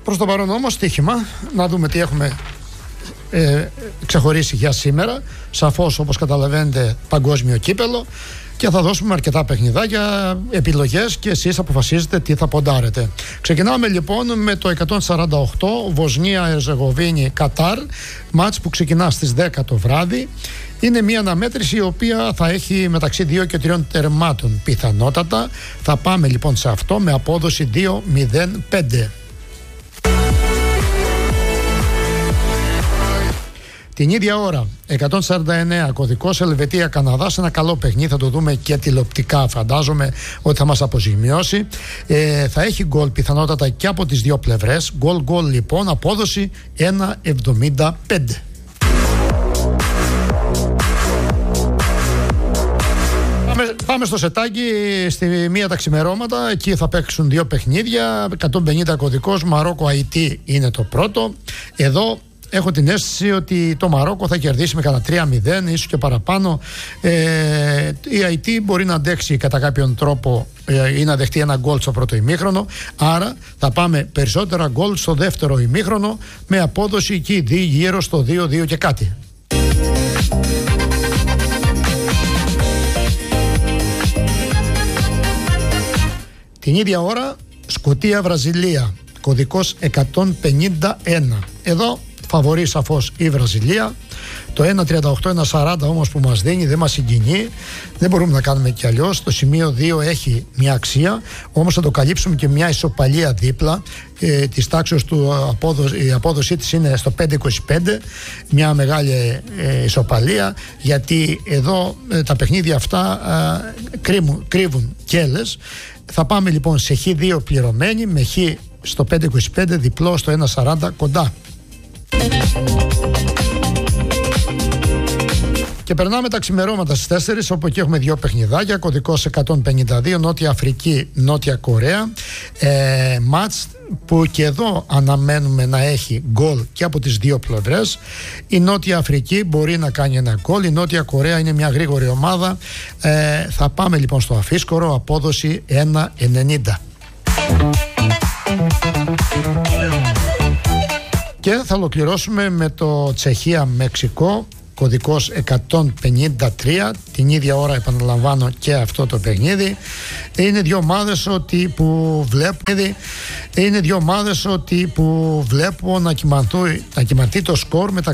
Προς το παρόν όμως στοίχημα, να δούμε τι έχουμε ξεχωρίσει για σήμερα. Σαφώς, όπως καταλαβαίνετε, παγκόσμιο κύπελο. Και θα δώσουμε αρκετά παιχνιδάκια, επιλογές και εσείς αποφασίζετε τι θα ποντάρετε. Ξεκινάμε λοιπόν με το 148 Βοσνία-Ερζεγοβίνη Κατάρ, μάτς που ξεκινά στις 10 το βράδυ. Είναι μια αναμέτρηση η οποία θα έχει μεταξύ 2 και 3 τερμάτων πιθανότατα. Θα πάμε λοιπόν σε αυτό με απόδοση 2-0-5. Την ίδια ώρα, 149 κωδικός Ελβετία-Καναδάς, ένα καλό παιχνίδι, θα το δούμε και τηλεοπτικά, φαντάζομαι ότι θα μας αποζημιώσει. Θα έχει γκολ πιθανότατα και από τις δύο πλευρές. Γκολ λοιπόν, απόδοση 1,75. Πάμε στο σετάκι στη μία τα ξημερώματα. Εκεί θα παίξουν δύο παιχνίδια. 150 κωδικός, Μαρόκο-Αϊτή είναι το πρώτο. Εδώ έχω την αίσθηση ότι το Μαρόκο θα κερδίσει με κατά 3-0, ίσως και παραπάνω. Η Αϊτή μπορεί να αντέξει κατά κάποιον τρόπο ή να δεχτεί ένα γκολ στο πρώτο ημίχρονο. Άρα θα πάμε περισσότερα γκολ στο δεύτερο ημίχρονο, με απόδοση εκεί γύρω στο 2-2 και κάτι. Την ίδια ώρα, Σκωτία-Βραζιλία, κωδικός 151. Εδώ φαβορεί σαφώς η Βραζιλία. Το 1.38-1.40 όμως που μας δίνει δεν μας συγκινεί. Δεν μπορούμε να κάνουμε κι αλλιώς. Το σημείο 2 έχει μια αξία, όμως θα το καλύψουμε και μια ισοπαλία δίπλα της τάξης του. Η απόδοσή της είναι στο 5.25, μια μεγάλη ισοπαλία, γιατί εδώ τα παιχνίδια αυτά κρύβουν κέλες. Θα πάμε λοιπόν σε Χ2 πληρωμένη, με Χ στο 5.25, διπλό στο 1.40 κοντά. Και περνάμε τα ξημερώματα στις 4, όπου εκεί έχουμε δύο παιχνιδάκια. Κωδικός 152, Νότια Αφρική, Νότια Κορέα. Μάτς που και εδώ αναμένουμε να έχει γκολ και από τις δύο πλευρές. Η Νότια Αφρική μπορεί να κάνει ένα γκολ. Η Νότια Κορέα είναι μια γρήγορη ομάδα. Θα πάμε λοιπόν στο αφίσκορο, απόδοση 1,90. Και θα ολοκληρώσουμε με το Τσεχία-Μεξικό, κωδικός 153. Την ίδια ώρα επαναλαμβάνω και αυτό το παιχνίδι. Είναι δύο ομάδες που βλέπω να κυμανθεί το σκορ μεταξύ